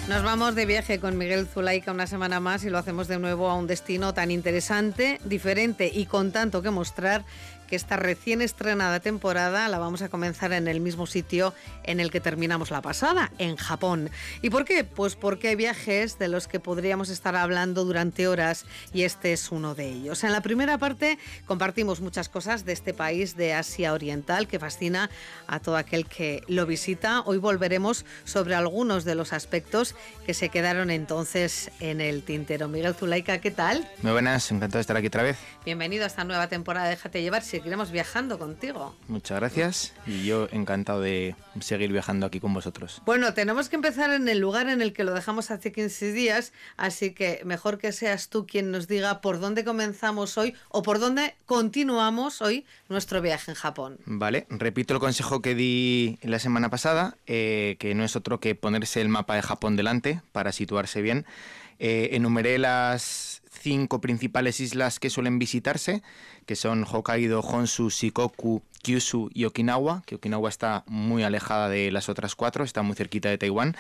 Nos vamos de viaje con Miguel Zulaika una semana más y lo hacemos de nuevo a un destino tan interesante, diferente y con tanto que mostrar, que esta recién estrenada temporada la vamos a comenzar en el mismo sitio en el que terminamos la pasada, en Japón. ¿Y por qué? Pues porque hay viajes de los que podríamos estar hablando durante horas y este es uno de ellos. En la primera parte compartimos muchas cosas de este país de Asia Oriental que fascina a todo aquel que lo visita. Hoy volveremos sobre algunos de los aspectos que se quedaron entonces en el tintero. Miguel Zulaika, ¿qué tal? Muy buenas, encantado de estar aquí otra vez. Bienvenido a esta nueva temporada de Déjate Llevar. Seguiremos viajando contigo. Muchas gracias y yo encantado de seguir viajando aquí con vosotros. Bueno, tenemos que empezar en el lugar en el que lo dejamos hace 15 días, así que mejor que seas tú quien nos diga por dónde comenzamos hoy o por dónde continuamos hoy nuestro viaje en Japón. Vale, repito el consejo que di la semana pasada, que no es otro que ponerse el mapa de Japón delante para situarse bien. Enumeré las 5 principales islas que suelen visitarse, que son Hokkaido, Honshu, Shikoku, Kyushu y Okinawa, que Okinawa está muy alejada de las otras 4, está muy cerquita de Taiwán.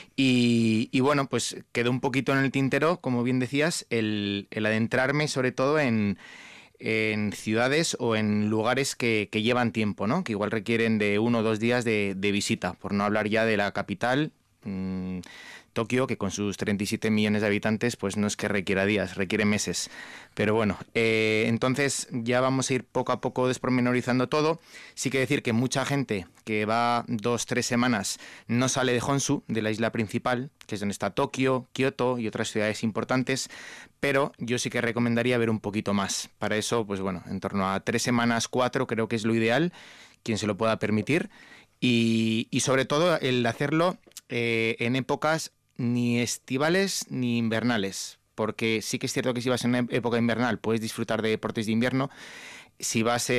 Y bueno, pues quedó un poquito en el tintero, como bien decías, el adentrarme sobre todo en ciudades o en lugares que llevan tiempo, ¿no? Que igual requieren de 1 o 2 días de visita, por no hablar ya de la capital, Tokio, que con sus 37 millones de habitantes, pues no es que requiera días, requiere meses. Pero bueno, entonces ya vamos a ir poco a poco despormenorizando todo. Sí que decir que mucha gente que va 2-3 semanas no sale de Honshu, de la isla principal, que es donde está Tokio, Kioto y otras ciudades importantes, pero yo sí que recomendaría ver un poquito más. Para eso, pues bueno, en torno a 3 semanas, 4, creo que es lo ideal, quien se lo pueda permitir. Y sobre todo el hacerlo en épocas ni estivales ni invernales, porque sí que es cierto que si vas en época invernal puedes disfrutar de deportes de invierno. Si vas